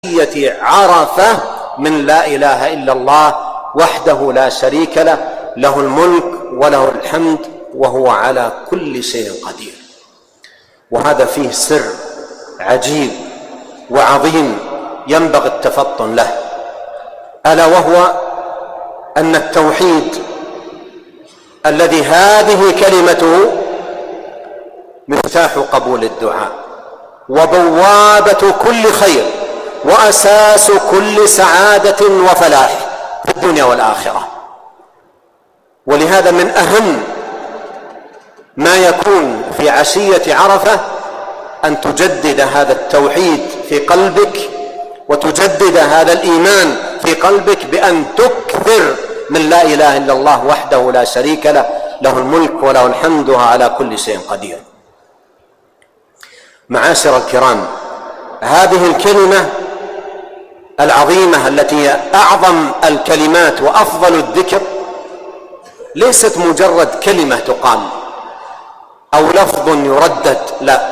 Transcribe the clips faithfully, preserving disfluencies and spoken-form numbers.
عرفة من لا إله إلا الله وحده لا شريك له، له الملك وله الحمد وهو على كل شيء قدير. وهذا فيه سر عجيب وعظيم ينبغي التفطن له، ألا وهو أن التوحيد الذي هذه كلمته مفتاح قبول الدعاء وبوابة كل خير وأساس كل سعادة وفلاح في الدنيا والآخرة. ولهذا من أهم ما يكون في عشية عرفة أن تجدد هذا التوحيد في قلبك وتجدد هذا الإيمان في قلبك بأن تكثر من لا إله إلا الله وحده لا شريك له، له الملك وله الحمد على كل شيء قدير. معاشر الكرام، هذه الكلمة العظيمة التي هي أعظم الكلمات وأفضل الذكر ليست مجرد كلمة تقال أو لفظ يردد، لا،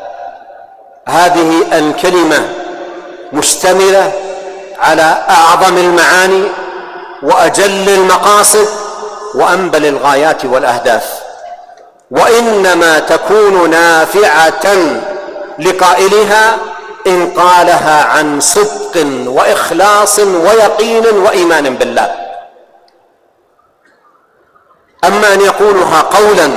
هذه الكلمة مشتملة على أعظم المعاني وأجل المقاصد وأنبل الغايات والأهداف، وإنما تكون نافعة لقائلها إن قالها عن صدق وإخلاص ويقين وإيمان بالله. أما أن يقولها قولا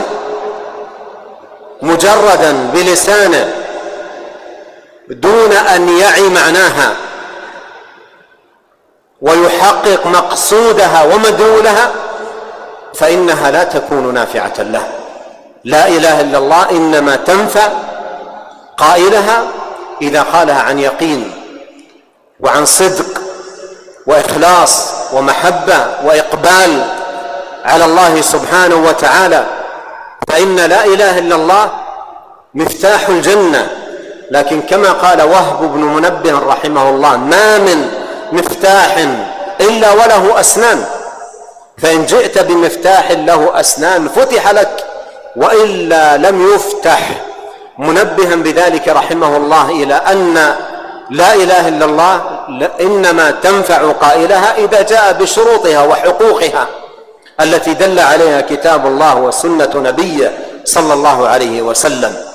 مجردا بلسانه دون أن يعي معناها ويحقق مقصودها ومدلولها فإنها لا تكون نافعة له. لا إله إلا الله إنما تنفع قائلها إذا قالها عن يقين وعن صدق وإخلاص ومحبة وإقبال على الله سبحانه وتعالى، فإن لا إله إلا الله مفتاح الجنة. لكن كما قال وهب بن منبه رحمه الله: ما من مفتاح إلا وله أسنان، فإن جئت بمفتاح له أسنان فتح لك، وإلا لم يفتح، منبها بذلك رحمه الله إلى أن لا إله إلا الله إنما تنفع قائلها إذا جاء بشروطها وحقوقها التي دل عليها كتاب الله وسنة نبيه صلى الله عليه وسلم.